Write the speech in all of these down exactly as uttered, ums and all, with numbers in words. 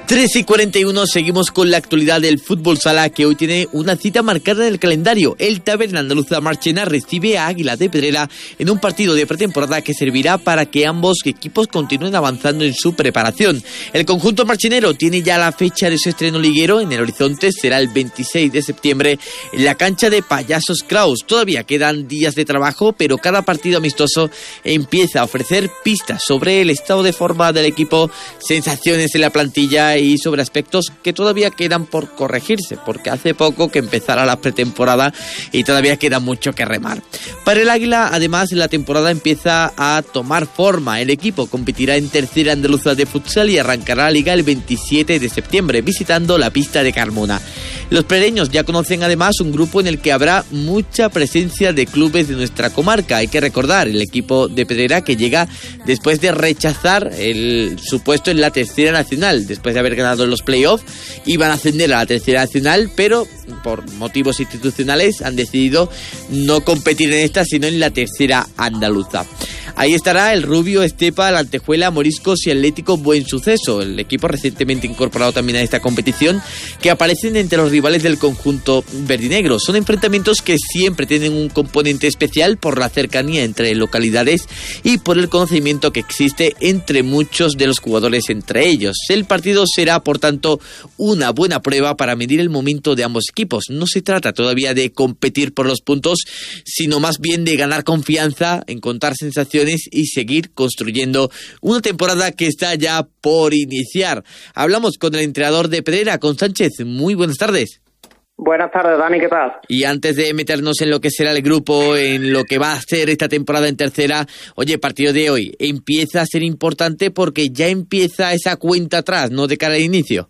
tres y cuarenta y uno, seguimos con la actualidad del fútbol sala, que hoy tiene una cita marcada en el calendario. El Taberna Andaluza Marchena recibe a Águila de Pedrera en un partido de pretemporada que servirá para que ambos equipos continúen avanzando en su preparación. El conjunto marchenero tiene ya la fecha de su estreno liguero en el horizonte, será el veintiséis de septiembre en la cancha de Payasos Kraus. Todavía quedan días de trabajo, pero cada partido amistoso empieza a ofrecer pistas sobre el estado de forma del equipo, sensaciones en la plantilla y sobre aspectos que todavía quedan por corregirse, porque hace poco que empezara la pretemporada y todavía queda mucho que remar. Para el Águila, además, la temporada empieza a tomar forma. El equipo competirá en Tercera Andaluza de Futsal y arrancará la liga el veintisiete de septiembre, visitando la pista de Carmona. Los prereños ya conocen además un grupo en el que habrá mucha presencia de clubes de nuestra comarca. Hay que recordar, el equipo de Pedrera que llega después de rechazar el su puesto en la Tercera Nacional, después de haber ganado en los playoffs, iban a ascender a la Tercera Nacional, pero por motivos institucionales han decidido no competir en esta, sino en la Tercera Andaluza. Ahí estará el Rubio, Estepa, la Antejuela, Moriscos y Atlético Buen Suceso, el equipo recientemente incorporado también a esta competición, que aparecen entre los rivales del conjunto verdinegro. Son enfrentamientos que siempre tienen un componente especial por la cercanía entre localidades y por el conocimiento que existe entre muchos de los jugadores entre ellos. El partido será, por tanto, una buena prueba para medir el momento de ambos equipos. No se trata todavía de competir por los puntos, sino más bien de ganar confianza, encontrar sensaciones y seguir construyendo una temporada que está ya por iniciar. Hablamos con el entrenador de Pedrera, con Sánchez. Muy buenas tardes. Buenas tardes, Dani, ¿qué tal? Y antes de meternos en lo que será el grupo, en lo que va a ser esta temporada en Tercera, oye, el partido de hoy empieza a ser importante porque ya empieza esa cuenta atrás, ¿no?, de cara al inicio.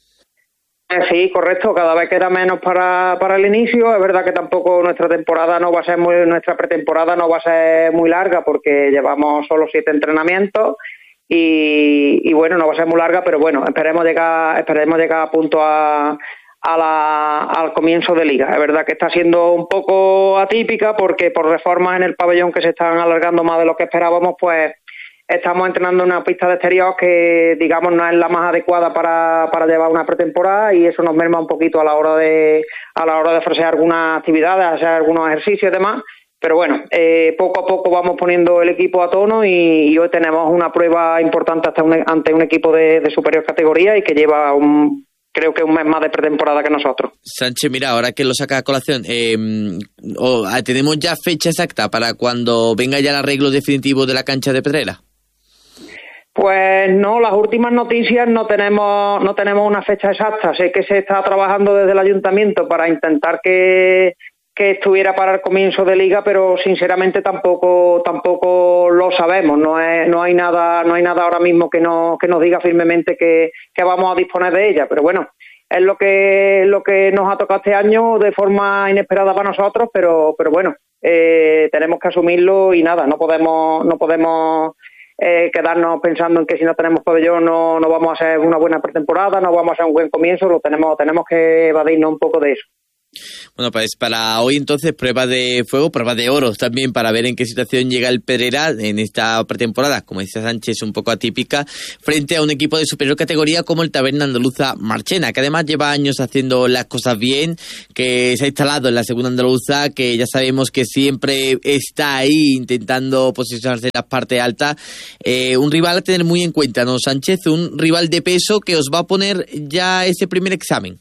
Sí, correcto, cada vez queda menos para, para el inicio. Es verdad que tampoco nuestra temporada no va a ser muy, nuestra pretemporada no va a ser muy larga porque llevamos solo siete entrenamientos y, y bueno, no va a ser muy larga, pero bueno, esperemos llegar, esperemos llegar a punto a, a la, al comienzo de liga. Es verdad que está siendo un poco atípica porque por reformas en el pabellón que se están alargando más de lo que esperábamos, pues estamos entrenando en una pista de exterior que, digamos, no es la más adecuada para, para llevar una pretemporada y eso nos merma un poquito a la hora de a la hora de ofrecer algunas actividades, hacer algunos ejercicios y demás. Pero bueno, eh, poco a poco vamos poniendo el equipo a tono y, y hoy tenemos una prueba importante hasta un, ante un equipo de, de superior categoría y que lleva un creo que un mes más de pretemporada que nosotros. Sánchez, mira, ahora que lo saca a colación, eh, oh, ¿tenemos ya fecha exacta para cuando venga ya el arreglo definitivo de la cancha de Pedrera? Pues no, las últimas noticias no tenemos no tenemos una fecha exacta. Sé que se está trabajando desde el ayuntamiento para intentar que, que estuviera para el comienzo de liga, pero sinceramente tampoco tampoco lo sabemos. No es, no hay nada no hay nada ahora mismo que nos que nos diga firmemente que, que vamos a disponer de ella. Pero bueno, es lo que lo que nos ha tocado este año de forma inesperada para nosotros, pero pero bueno, eh, tenemos que asumirlo y nada, no podemos no podemos Eh, quedarnos pensando en que si no tenemos pabellón no, no vamos a hacer una buena pretemporada, no vamos a hacer un buen comienzo. Lo tenemos tenemos que evadirnos un poco de eso. Bueno, pues para hoy entonces prueba de fuego, prueba de oro también para ver en qué situación llega el Pedrera en esta pretemporada, como decía Sánchez, un poco atípica, frente a un equipo de superior categoría como el Taberna Andaluza Marchena, que además lleva años haciendo las cosas bien, que se ha instalado en la segunda andaluza, que ya sabemos que siempre está ahí intentando posicionarse en la parte alta. Eh, un rival a tener muy en cuenta, ¿no, Sánchez? Un rival de peso que os va a poner ya ese primer examen.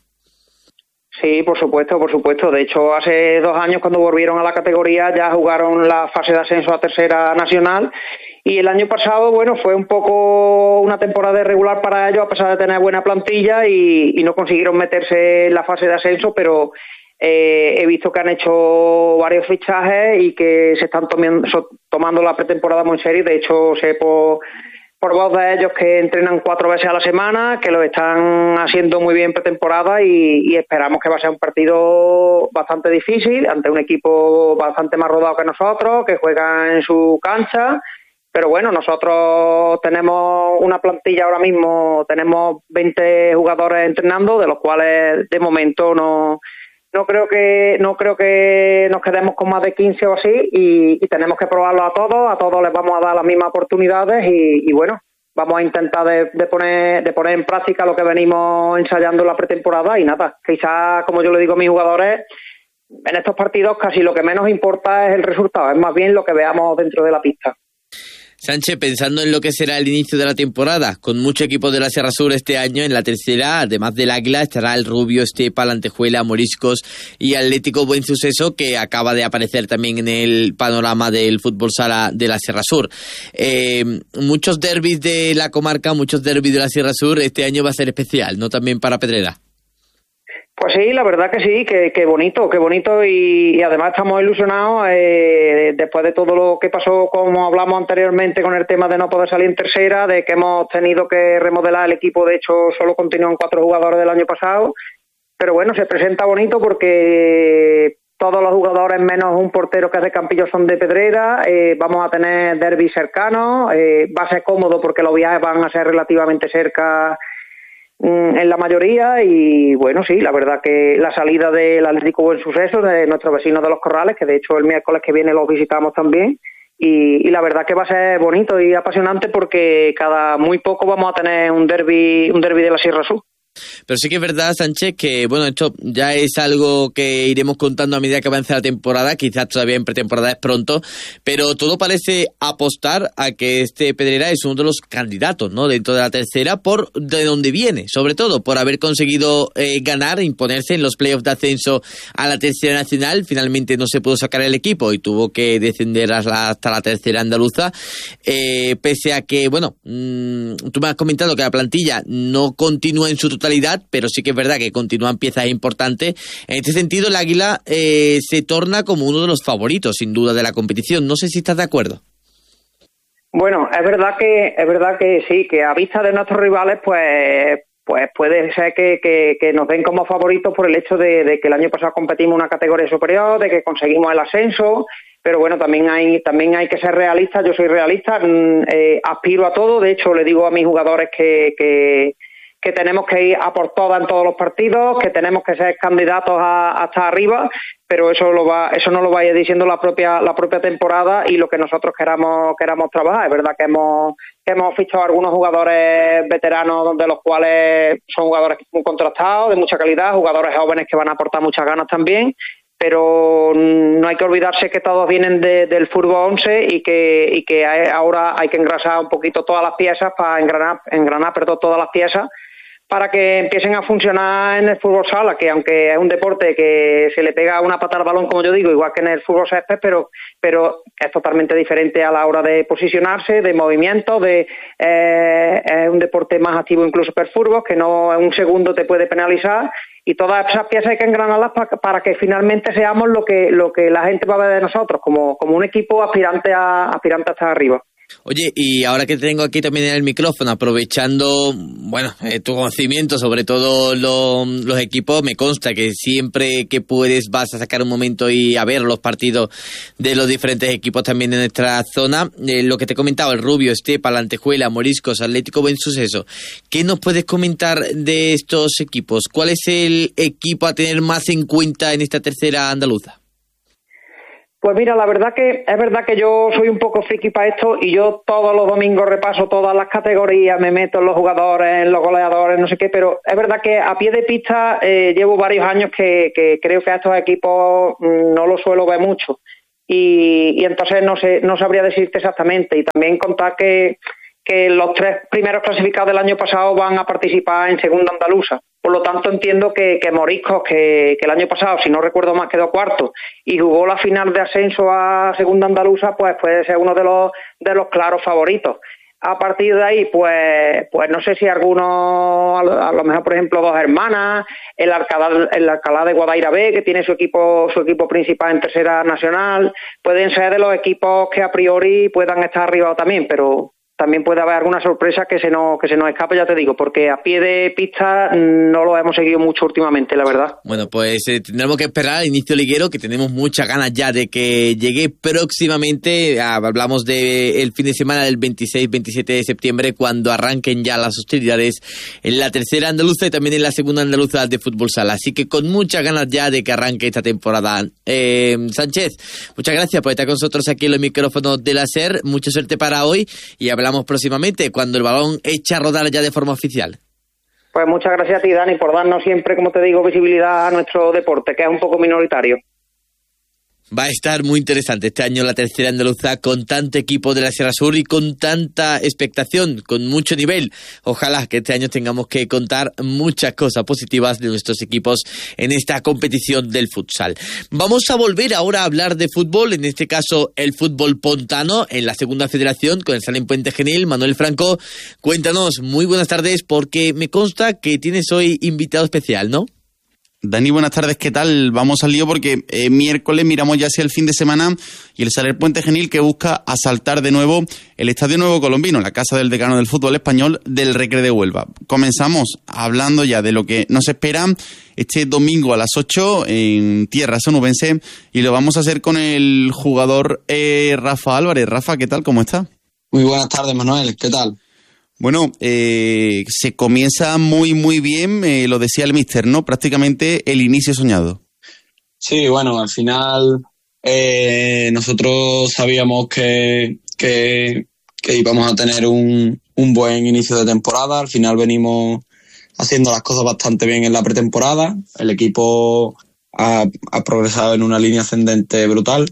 Sí, por supuesto, por supuesto. De hecho, hace dos años cuando volvieron a la categoría ya jugaron la fase de ascenso a Tercera Nacional y el año pasado, bueno, fue un poco una temporada irregular para ellos a pesar de tener buena plantilla y, y no consiguieron meterse en la fase de ascenso, pero eh, he visto que han hecho varios fichajes y que se están tomando, tomando la pretemporada muy en serio. De hecho, sé por... por voz de ellos que entrenan cuatro veces a la semana, que lo están haciendo muy bien pretemporada y, y esperamos que va a ser un partido bastante difícil ante un equipo bastante más rodado que nosotros, que juega en su cancha. Pero bueno, nosotros tenemos una plantilla ahora mismo, tenemos veinte jugadores entrenando, de los cuales de momento no no creo que no creo que nos quedemos con más de quince o así y, y tenemos que probarlo a todos, a todos les vamos a dar las mismas oportunidades y, y bueno, vamos a intentar de, de poner de poner en práctica lo que venimos ensayando en la pretemporada y nada, quizás, como yo le digo a mis jugadores, en estos partidos casi lo que menos importa es el resultado, es más bien lo que veamos dentro de la pista. Sánchez, pensando en lo que será el inicio de la temporada, con mucho equipo de la Sierra Sur este año, en la tercera, además del Águila, estará el Rubio, Estepa, la Antejuela, Moriscos y Atlético Buen Suceso, que acaba de aparecer también en el panorama del fútbol sala de la Sierra Sur. Eh, muchos derbis de la comarca, muchos derbis de la Sierra Sur, este año va a ser especial, ¿no? También para Pedrera. Pues sí, la verdad que sí, que, que bonito, que bonito y, y además estamos ilusionados eh, después de todo lo que pasó, como hablamos anteriormente con el tema de no poder salir en tercera, de que hemos tenido que remodelar el equipo, de hecho solo continúan cuatro jugadores del año pasado, pero bueno, se presenta bonito porque todos los jugadores menos un portero que hace Campillo son de Pedrera, eh, vamos a tener derbis cercanos, eh, va a ser cómodo porque los viajes van a ser relativamente cerca en la mayoría y bueno, sí, la verdad que la salida del Atlético Buen Suceso, de nuestros vecinos de Los Corrales, que de hecho el miércoles que viene los visitamos también, y, y la verdad que va a ser bonito y apasionante porque cada muy poco vamos a tener un derbi un derbi de la Sierra Sur. Pero sí que es verdad, Sánchez, que bueno, esto ya es algo que iremos contando a medida que avance la temporada, quizás todavía en pretemporada es pronto, pero todo parece apostar a que este Pedrera es uno de los candidatos, ¿no?, dentro de la tercera, por de dónde viene, sobre todo por haber conseguido eh, ganar, imponerse en los playoffs de ascenso a la tercera nacional. Finalmente no se pudo sacar el equipo y tuvo que descender hasta la tercera andaluza, eh, pese a que, bueno, mmm, tú me has comentado que la plantilla no continúa en su totalidad, pero sí que es verdad que continúan piezas importantes. En este sentido, el Águila eh, se torna como uno de los favoritos, sin duda, de la competición. No sé si estás de acuerdo. Bueno, es verdad que es verdad que sí, que a vista de nuestros rivales, pues pues puede ser que, que, que nos den como favoritos por el hecho de, de que el año pasado competimos una categoría superior, de que conseguimos el ascenso. Pero bueno, también hay también hay que ser realistas. Yo soy realista, eh, aspiro a todo. De hecho, le digo a mis jugadores que, que que tenemos que ir a por todas en todos los partidos, que tenemos que ser candidatos a, hasta arriba, pero eso lo va, eso no lo vaya diciendo la propia la propia temporada y lo que nosotros queramos queramos trabajar. Es verdad que hemos que hemos fichado algunos jugadores veteranos, de los cuales son jugadores muy contrastados, de mucha calidad, jugadores jóvenes que van a aportar muchas ganas también, pero no hay que olvidarse que todos vienen de, del fútbol once y que y que hay, ahora hay que engrasar un poquito todas las piezas para engranar engranar perdón, todas las piezas para que empiecen a funcionar en el fútbol sala, que aunque es un deporte que se le pega una pata al balón, como yo digo, igual que en el fútbol césped, pero pero es totalmente diferente a la hora de posicionarse, de movimiento, de eh, es un deporte más activo incluso que el fútbol, que no en un segundo te puede penalizar, y todas esas piezas hay que engranarlas para, para que finalmente seamos lo que lo que la gente va a ver de nosotros, como como un equipo aspirante a aspirante a estar arriba. Oye, y ahora que te tengo aquí también en el micrófono, aprovechando, bueno, eh, tu conocimiento sobre todo lo, los equipos, me consta que siempre que puedes vas a sacar un momento y a ver los partidos de los diferentes equipos también de nuestra zona. Eh, lo que te he comentado, el Rubio, Estepa, la Antejuela, Moriscos, Atlético Buen Suceso. ¿Qué nos puedes comentar de estos equipos? ¿Cuál es el equipo a tener más en cuenta en esta tercera andaluza? Pues mira, la verdad que es verdad que yo soy un poco friki para esto y yo todos los domingos repaso todas las categorías, me meto en los jugadores, en los goleadores, no sé qué, pero es verdad que a pie de pista eh, llevo varios años que, que creo que a estos equipos mmm, no los suelo ver mucho y, y entonces no sé, no sabría decirte exactamente, y también contar que que los tres primeros clasificados del año pasado van a participar en segunda andaluza. Por lo tanto, entiendo que, que Moriscos, que, que el año pasado, si no recuerdo mal, quedó cuarto y jugó la final de ascenso a segunda andaluza, pues puede ser uno de los de los claros favoritos. A partir de ahí, pues pues no sé si algunos, a lo mejor, por ejemplo, Dos Hermanas, el Alcalá, el Alcalá de Guadaira B, que tiene su equipo su equipo principal en tercera nacional, pueden ser de los equipos que a priori puedan estar arriba también, pero también puede haber alguna sorpresa que se nos que se nos escape, ya te digo, porque a pie de pista no lo hemos seguido mucho últimamente, la verdad. Bueno, pues eh, tendremos que esperar al inicio liguero, que tenemos muchas ganas ya de que llegue próximamente. Ah, hablamos de el fin de semana del veintiséis veintisiete de septiembre, cuando arranquen ya las hostilidades en la tercera andaluza y también en la segunda andaluza de fútbol sala. Así que con muchas ganas ya de que arranque esta temporada. Eh, Sánchez, muchas gracias por estar con nosotros aquí en los micrófonos de la SER. Mucha suerte para hoy y hablamos hablamos próximamente, cuando el balón echa a rodar ya de forma oficial. Pues muchas gracias a ti, Dani, por darnos siempre, como te digo, visibilidad a nuestro deporte, que es un poco minoritario. Va a estar muy interesante este año la tercera andaluza, con tanto equipo de la Sierra Sur y con tanta expectación, con mucho nivel. Ojalá que este año tengamos que contar muchas cosas positivas de nuestros equipos en esta competición del futsal. Vamos a volver ahora a hablar de fútbol, en este caso el fútbol pontano, en la segunda federación, con el Salem Puente Genil. Manuel Franco, cuéntanos, muy buenas tardes, porque me consta que tienes hoy invitado especial, ¿no? Dani, buenas tardes, ¿qué tal? Vamos al lío porque eh, miércoles miramos ya hacia el fin de semana y el Salem Puente Genil que busca asaltar de nuevo el Estadio Nuevo Colombino, la casa del decano del fútbol español del Recre de Huelva. Comenzamos hablando ya de lo que nos espera este domingo a las ocho en tierra sonubense y lo vamos a hacer con el jugador eh, Rafa Álvarez. Rafa, ¿qué tal? ¿Cómo está? Muy buenas tardes, Manuel, ¿qué tal? Bueno, eh, se comienza muy, muy bien, eh, lo decía el míster, ¿no? Prácticamente el inicio soñado. Sí, bueno, al final eh, nosotros sabíamos que, que, que íbamos a tener un, un buen inicio de temporada. Al final venimos haciendo las cosas bastante bien en la pretemporada. El equipo ha, ha progresado en una línea ascendente brutal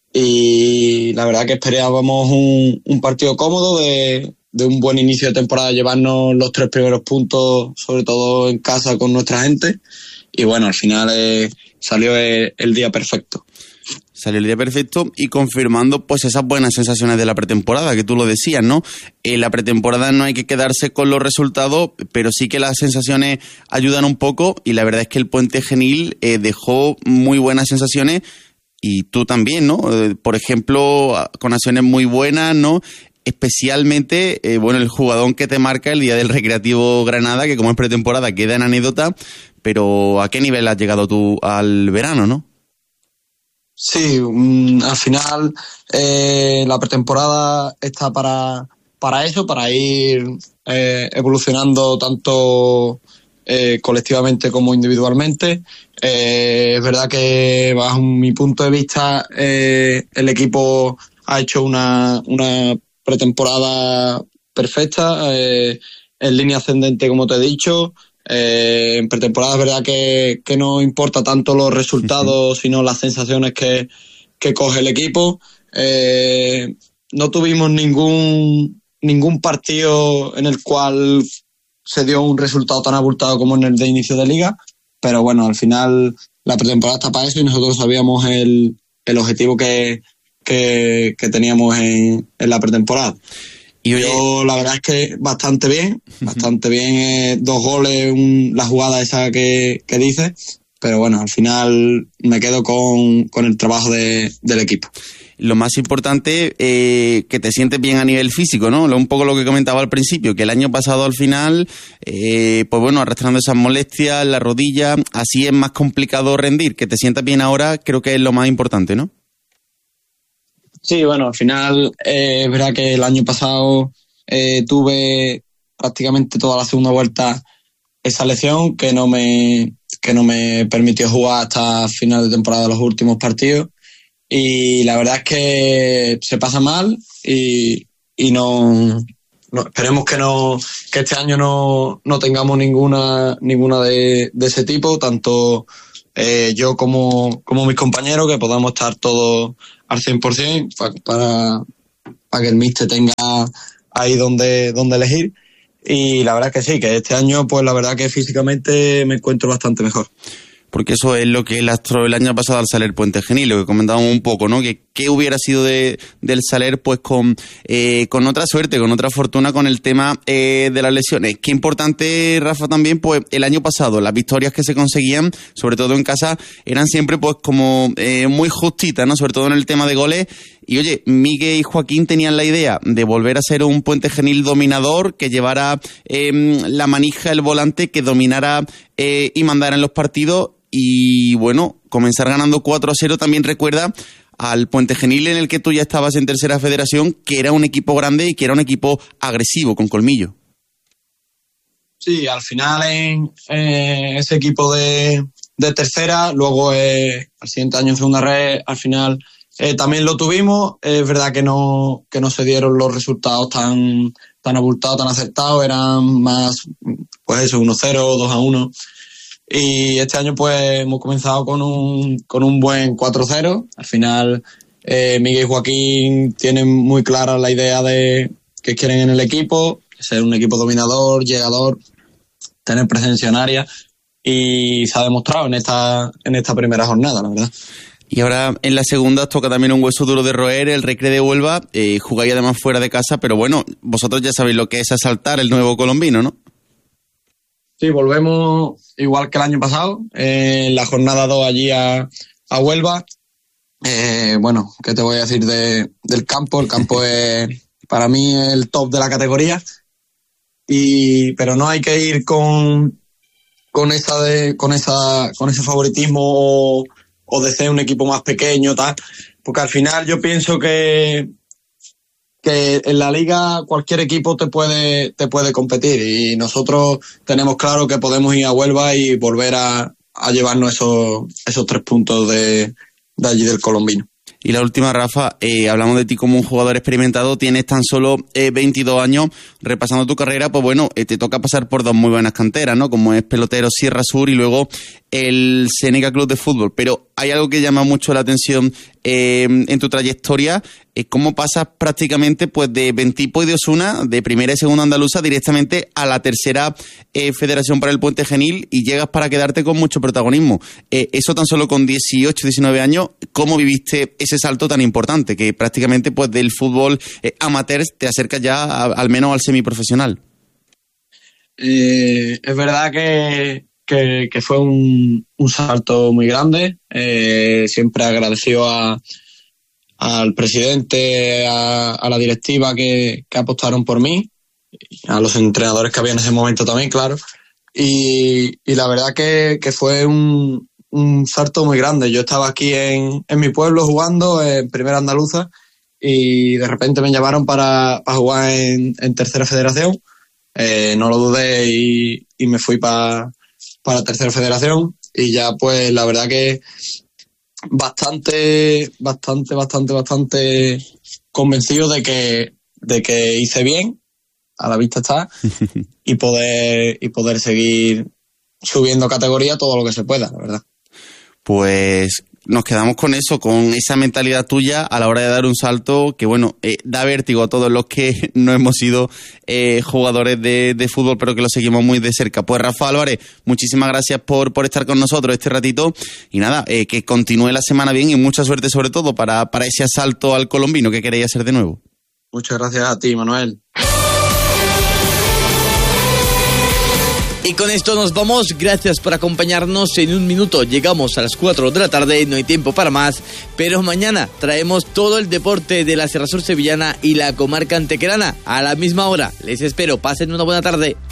y la verdad que esperábamos un, un partido cómodo de... de un buen inicio de temporada, llevarnos los tres primeros puntos, sobre todo en casa con nuestra gente, y bueno, al final eh, salió el, el día perfecto. Salió el día perfecto y confirmando pues esas buenas sensaciones de la pretemporada, que tú lo decías, ¿no? En la pretemporada no hay que quedarse con los resultados, pero sí que las sensaciones ayudan un poco, y la verdad es que el Puente Genil eh, dejó muy buenas sensaciones, y tú también, ¿no? Eh, por ejemplo, con acciones muy buenas, ¿no? Especialmente, eh, bueno, el jugador que te marca el día del Recreativo Granada, que como es pretemporada queda en anécdota, pero ¿a qué nivel has llegado tú al verano, no? Sí, um, al final eh, la pretemporada está para, para eso, para ir eh, evolucionando tanto eh, colectivamente como individualmente. Eh, es verdad que bajo mi punto de vista eh, el equipo ha hecho una, una pretemporada perfecta, eh, en línea ascendente como te he dicho. Eh, en pretemporada es verdad que, que no importa tanto los resultados, uh-huh. sino las sensaciones que, que coge el equipo. Eh, no tuvimos ningún, ningún partido en el cual se dio un resultado tan abultado como en el de inicio de liga, pero bueno, al final la pretemporada está para eso y nosotros sabíamos el, el objetivo que Que, que teníamos en, en la pretemporada. Y oye, yo la verdad es que bastante bien, bastante bien, eh, dos goles, un, la jugada esa que, que dices, pero bueno, al final me quedo con, con el trabajo de, del equipo. Lo más importante, eh, que te sientes bien a nivel físico, ¿no? Un poco lo que comentaba al principio, que el año pasado al final, eh, pues bueno, arrastrando esas molestias, la rodilla, así es más complicado rendir. Que te sientas bien ahora, creo que es lo más importante, ¿no? Sí, bueno, al final eh, es verdad que el año pasado eh, tuve prácticamente toda la segunda vuelta esa lesión que no me que no me permitió jugar hasta final de temporada los últimos partidos, y la verdad es que se pasa mal y, y no, no esperemos que no que este año no, no tengamos ninguna ninguna de, de ese tipo, tanto eh, yo como, como mis compañeros, que podamos estar todos al cien por ciento para, para, para que el míster tenga ahí donde, donde elegir. Y la verdad es que sí, que este año pues la verdad que físicamente me encuentro bastante mejor. Porque eso es lo que lastró el año pasado al Saler Puente Genil, lo que comentábamos un poco, ¿no? Que qué hubiera sido de, del Saler, pues con eh, con otra suerte, con otra fortuna con el tema eh, de las lesiones. Qué importante, Rafa, también, pues el año pasado las victorias que se conseguían, sobre todo en casa, eran siempre pues como eh, muy justitas, ¿no? Sobre todo en el tema de goles. Y oye, Miguel y Joaquín tenían la idea de volver a ser un Puente Genil dominador, que llevara eh, la manija, el volante, que dominara eh, y mandara en los partidos. Y bueno, comenzar ganando cuatro a cero también recuerda al Puente Genil en el que tú ya estabas en tercera federación, que era un equipo grande y que era un equipo agresivo, con colmillo. Sí, al final en eh, ese equipo de, de tercera, luego eh, al siguiente año en segunda red, al final eh, también lo tuvimos. Es verdad que no, que no se dieron los resultados tan, tan abultados, tan acertados, eran más, pues eso, uno cero, dos a uno. Y este año pues hemos comenzado con un, con un buen cuatro cero. Al final eh, Miguel y Joaquín tienen muy clara la idea de que quieren en el equipo, ser un equipo dominador, llegador, tener presencia en área, y se ha demostrado en esta, en esta primera jornada, la verdad. Y ahora en la segunda toca también un hueso duro de roer, el Recre de Huelva. Eh, jugáis además fuera de casa, pero bueno, vosotros ya sabéis lo que es asaltar el nuevo colombino, ¿no? Sí, volvemos igual que el año pasado, eh, en la jornada dos allí a, a Huelva. Eh, bueno, ¿qué te voy a decir de, del campo? El campo es para mí el top de la categoría, y pero no hay que ir con, con, esa de, con, esa, con ese favoritismo o, o de ser un equipo más pequeño, tal, porque al final yo pienso que que en la liga cualquier equipo te puede te puede competir, y nosotros tenemos claro que podemos ir a Huelva y volver a, a llevarnos esos esos tres puntos de, de allí del colombino. Y la última, Rafa, eh, hablamos de ti como un jugador experimentado, tienes tan solo eh, veintidós años, repasando tu carrera, pues bueno, eh, te toca pasar por dos muy buenas canteras, ¿no? Como es Pelotero Sierra Sur y luego el Seneca Club de Fútbol. Pero hay algo que llama mucho la atención eh, en tu trayectoria, es cómo pasas prácticamente pues de Bentipo y de Osuna, de primera y segunda andaluza, directamente a la tercera eh, federación para el Puente Genil, y llegas para quedarte con mucho protagonismo. Eh, eso tan solo con dieciocho, diecinueve años, ¿cómo viviste ese salto tan importante? Que prácticamente pues del fútbol eh, amateur te acercas ya a, al menos al semiprofesional. Eh, es verdad que Que, que fue un, un salto muy grande. Eh, siempre agradecido a, al presidente, a, a la directiva que, que apostaron por mí, a los entrenadores que había en ese momento también, claro. Y, y la verdad que, que fue un, un salto muy grande. Yo estaba aquí en, en mi pueblo jugando en Primera Andaluza, y de repente me llamaron para, para jugar en, en Tercera Federación. Eh, no lo dudé y, y me fui para para Tercera Federación, y ya pues la verdad que bastante, bastante, bastante, bastante convencido de que, de que hice bien, a la vista está, y poder, y poder seguir subiendo categoría todo lo que se pueda, la verdad. Pues nos quedamos con eso, con esa mentalidad tuya a la hora de dar un salto que, bueno, eh, da vértigo a todos los que no hemos sido eh, jugadores de, de fútbol, pero que lo seguimos muy de cerca. Pues Rafa Álvarez, muchísimas gracias por, por estar con nosotros este ratito, y nada, eh, que continúe la semana bien y mucha suerte sobre todo para, para ese asalto al colombino que queréis hacer de nuevo. Muchas gracias a ti, Manuel. Y con esto nos vamos, gracias por acompañarnos. En un minuto llegamos a las cuatro de la tarde, no hay tiempo para más, pero mañana traemos todo el deporte de la Sierra Sur sevillana y la comarca antequerana a la misma hora. Les espero, pasen una buena tarde.